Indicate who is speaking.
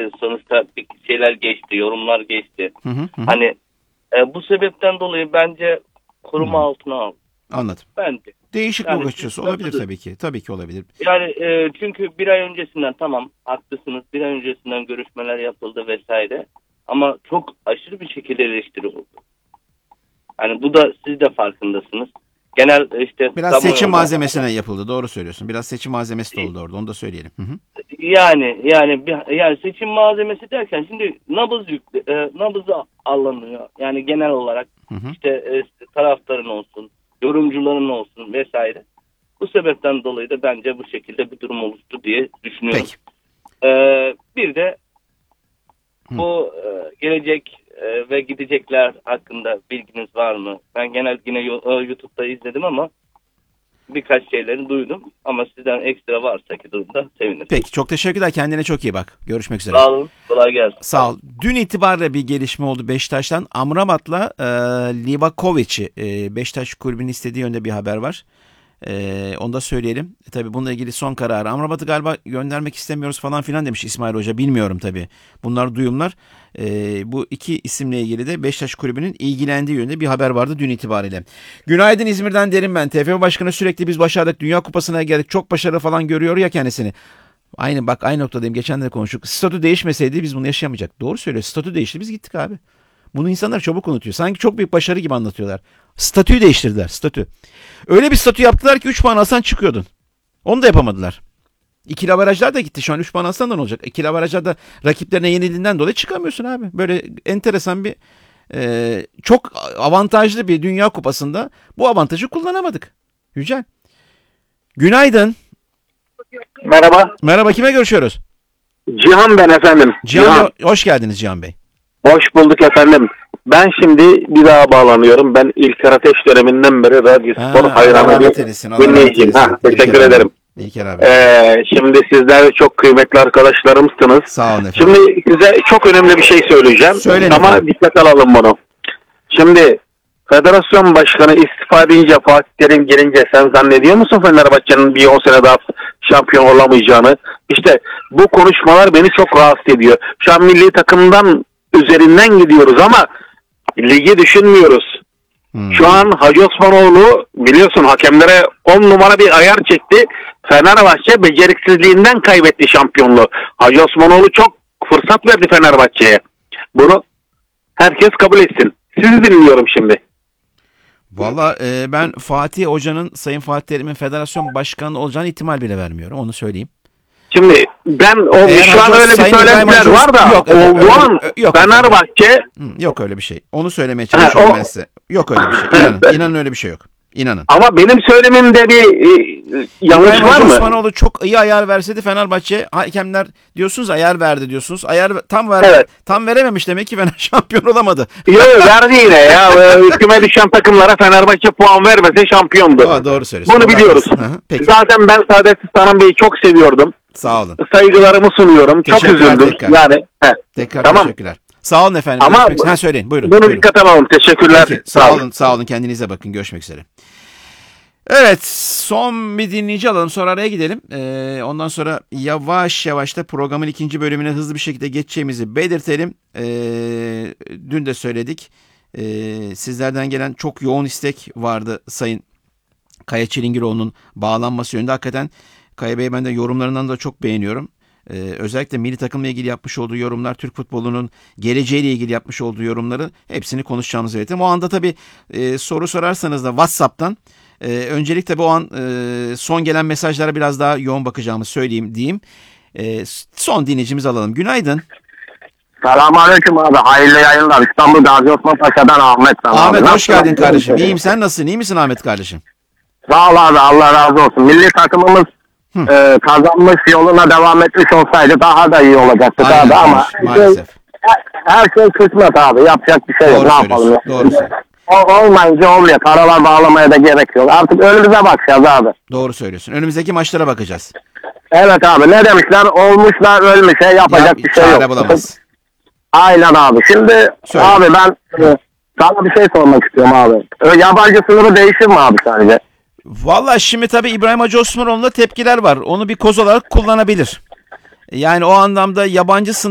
Speaker 1: sonuçta bir şeyler geçti, yorumlar geçti.
Speaker 2: Hı.
Speaker 1: Hani bu sebepten dolayı bence koruma altına al.
Speaker 2: Anladım.
Speaker 1: Bence.
Speaker 2: Değişik
Speaker 1: Yani,
Speaker 2: bakış açısı olabilir tabii ki. Tabii ki olabilir.
Speaker 1: Yani çünkü bir ay öncesinden tamam haklısınız. Bir ay öncesinden görüşmeler yapıldı vesaire. Ama çok aşırı bir şekilde eleştiri oldu. Yani bu da siz de farkındasınız. Genel işte
Speaker 2: Biraz seçim malzemesine yapıldı. Doğru söylüyorsun. Biraz seçim malzemesi de oldu orada. Onu da söyleyelim. Hı.
Speaker 1: Yani seçim malzemesi derken şimdi nabızı alınıyor. Yani genel olarak işte taraftarın olsun, yorumcuların olsun vesaire. Bu sebepten dolayı da bence bu şekilde bir durum oluştu diye düşünüyorum.
Speaker 2: Peki.
Speaker 1: Bir de bu gelecek ve gidecekler hakkında bilginiz var mı? Ben yine YouTube'da izledim ama birkaç şeylerini duydum. Ama sizden ekstra varsa ki durumda sevinirim.
Speaker 2: Peki çok teşekkürler. Kendine çok iyi bak. Görüşmek üzere.
Speaker 1: Sağ olun. Kolay gelsin.
Speaker 2: Sağ ol. Dün itibariyle bir gelişme oldu Beşiktaş'tan. Amrabat'la Livakovic'i Beşiktaş kulübünün istediği yönde bir haber var. Onu da söyleyelim. Tabii bununla ilgili son kararı. Amrabat'ı galiba göndermek istemiyoruz falan filan demiş İsmail Hoca. Bilmiyorum tabii. Bunlar duyumlar. Bu iki isimle ilgili de Beşiktaş kulübünün ilgilendiği yönde bir haber vardı dün itibariyle. Günaydın İzmir'den derim ben. TFF Başkanı sürekli biz başardık. Dünya Kupası'na geldik. Çok başarılı falan görüyor ya kendisini. Aynı noktadayım. Geçen de konuştuk. Statü değişmeseydi biz bunu yaşayamayacak. Doğru söylüyor. Statü değişti. Biz gittik abi. Bunu insanlar çabuk unutuyor. Sanki çok büyük başarı gibi anlatıyorlar. Statüyü değiştirdiler. Statü. Öyle bir statü yaptılar ki 3 puan alsan çıkıyordun. Onu da yapamadılar. İkili averajlar da gitti. Şu an 3 puan alsan da ne olacak? İkili averajlar da rakiplerine yenildiğinden dolayı çıkamıyorsun abi. Böyle enteresan bir çok avantajlı bir Dünya Kupası'nda bu avantajı kullanamadık. Yücel. Günaydın.
Speaker 3: Merhaba.
Speaker 2: Merhaba, kime görüşüyoruz?
Speaker 3: Cihan ben efendim.
Speaker 2: Cihan. Hoş geldiniz Cihan Bey.
Speaker 3: Hoş bulduk efendim. Ben şimdi bir daha bağlanıyorum. Ben İlker Ateş döneminden beri Radyospor hayranı bir dinleyiciyim. Teşekkür ederim.
Speaker 2: İlker abi.
Speaker 3: Şimdi sizler çok kıymetli arkadaşlarımsınız.
Speaker 2: Sağ olun efendim.
Speaker 3: Şimdi size çok önemli bir şey söyleyeceğim.
Speaker 2: Söyleyin
Speaker 3: ama
Speaker 2: efendim.
Speaker 3: Dikkat alalım bunu. Şimdi Federasyon Başkanı istifa edince, Fatih Terim gelince sen zannediyor musun Fenerbahçe'nin bir 10 sene daha şampiyon olamayacağını? İşte bu konuşmalar beni çok rahatsız ediyor. Şu an milli takımdan üzerinden gidiyoruz ama ligi düşünmüyoruz. Şu an Hacı Osmanoğlu biliyorsun hakemlere 10 numara bir ayar çekti. Fenerbahçe beceriksizliğinden kaybetti şampiyonluğu. Hacı Osmanoğlu çok fırsat verdi Fenerbahçe'ye. Bunu herkes kabul etsin. Sizi dinliyorum şimdi.
Speaker 2: Valla ben Fatih Hoca'nın, Sayın Fatih Terim'in federasyon başkanı olacağını ihtimal bile vermiyorum. Onu söyleyeyim.
Speaker 3: Şimdi şu an öyle bir söylentiler var da yok, Fenerbahçe
Speaker 2: yok öyle bir şey. Onu söylemeye çalışıyorum ben size. Yok öyle bir şey. İnanın öyle bir şey yok. İnanın.
Speaker 3: Ama benim söylemimde bir yanlış var mı?
Speaker 2: Osmanoğlu çok iyi ayar verseydi Fenerbahçe, hakemler diyorsunuz ayar verdi diyorsunuz. Ayar tam verememiş demek ki Fener şampiyon olamadı.
Speaker 3: Yok verdi yine ya. Küme düşen takımlara Fenerbahçe puan vermese şampiyondu.
Speaker 2: Doğru söylüyorsun.
Speaker 3: Bunu biliyoruz.
Speaker 2: Peki.
Speaker 3: Zaten ben Saadet Sanan Bey'i çok seviyordum.
Speaker 2: Sağ olun.
Speaker 3: Saygılarımı sunuyorum. Çok üzüldüm.
Speaker 2: Tekrar. Tamam. Teşekkürler. Sağ olun efendim.
Speaker 3: Ama
Speaker 2: söyleyin. Buyurun.
Speaker 3: Bunu dikkat alalım. Teşekkürler.
Speaker 2: Peki, sağ olun. Kendinize bakın. Görüşmek üzere. Evet, son bir dinleyici alalım, sonra araya gidelim. Ondan sonra yavaş yavaş da programın ikinci bölümüne hızlı bir şekilde geçeceğimizi belirtelim. Dün de söyledik. Sizlerden gelen çok yoğun istek vardı Sayın Kaya Çilingiroğlu'nun bağlanması yönünde. Hakikaten Kaya Bey, ben de yorumlarından da çok beğeniyorum. Özellikle milli takımla ilgili yapmış olduğu yorumlar, Türk futbolunun geleceğiyle ilgili yapmış olduğu yorumları, hepsini konuşacağımızı belirtelim. O anda tabii soru sorarsanız da WhatsApp'tan öncelikle bu an son gelen mesajlara biraz daha yoğun bakacağımı söyleyeyim diyeyim. Son dinleyicimizi alalım. Günaydın.
Speaker 4: Selamünaleyküm abi. Hayırlı yayınlar. İstanbul Gazi Osman Paşa'dan Ahmet.
Speaker 2: Ahmet hoş geldin kardeşim. İyiyim, sen nasılsın? İyi misin Ahmet kardeşim?
Speaker 4: Sağ ol abi. Allah razı olsun. Milli takımımız kazanmış yoluna devam etmiş olsaydı daha da iyi olacaktı.
Speaker 2: Aynen,
Speaker 4: ama
Speaker 2: maalesef.
Speaker 4: Her şey kısmet abi. Yapacak bir şey yok. Ne yapalım?
Speaker 2: Doğru
Speaker 4: Olmayınca olmuyor. Karalar bağlamaya da gerek yok. Artık önümüze bakacağız abi.
Speaker 2: Doğru söylüyorsun. Önümüzdeki maçlara bakacağız.
Speaker 4: Evet abi. Ne demişler? Olmuşlar ölmüşe yapacak bir şey yok.
Speaker 2: Çare bulamaz.
Speaker 4: Aynen abi. Şimdi
Speaker 2: Söyle.
Speaker 4: abi ben sana bir şey sormak istiyorum abi. Yabancı sınırı değişir mi abi sence?
Speaker 2: Vallahi şimdi tabii İbrahim Hacı Osmanoğlu'nda tepkiler var. Onu bir koz olarak kullanabilir. Yani o anlamda yabancı